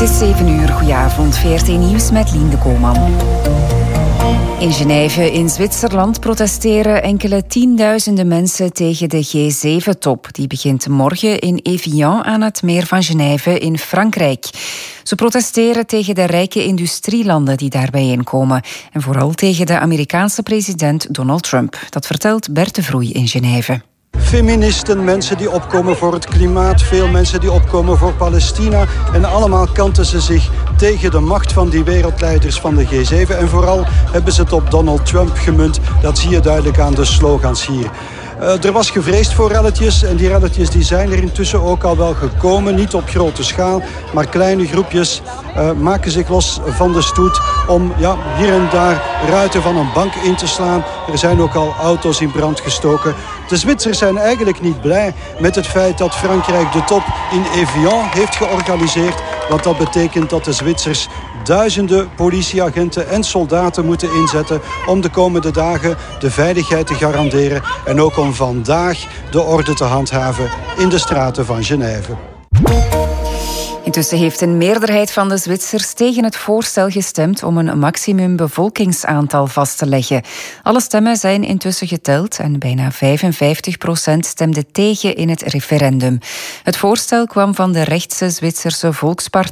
Het is 7 uur. Goedenavond. VRT Nieuws met Lien de Koolman. In Genève in Zwitserland protesteren enkele tienduizenden mensen tegen de G7-top. Die begint morgen in Évian aan het meer van Genève in Frankrijk. Ze protesteren tegen de rijke industrielanden die daar bijeenkomen. En vooral tegen de Amerikaanse president Donald Trump. Dat vertelt Bert de Vroei in Genève. Feministen, mensen die opkomen voor het klimaat, veel mensen die opkomen voor Palestina. En allemaal kanten ze zich tegen de macht van die wereldleiders van de G7. En vooral hebben ze het op Donald Trump gemunt. Dat zie je duidelijk aan de slogans hier. Er was gevreesd voor relletjes en die relletjes die zijn er intussen ook al wel gekomen. Niet op grote schaal, maar kleine groepjes maken zich los van de stoet om hier en daar ruiten van een bank in te slaan. Er zijn ook al auto's in brand gestoken. De Zwitsers zijn eigenlijk niet blij met het feit dat Frankrijk de top in Évian heeft georganiseerd. Want dat betekent dat de Zwitsers duizenden politieagenten en soldaten moeten inzetten om de komende dagen de veiligheid te garanderen en ook om vandaag de orde te handhaven in de straten van Genève. Intussen heeft een meerderheid van de Zwitsers tegen het voorstel gestemd om een maximum bevolkingsaantal vast te leggen. Alle stemmen zijn intussen geteld en bijna 55% stemde tegen in het referendum. Het voorstel kwam van de rechtse Zwitserse Volkspartij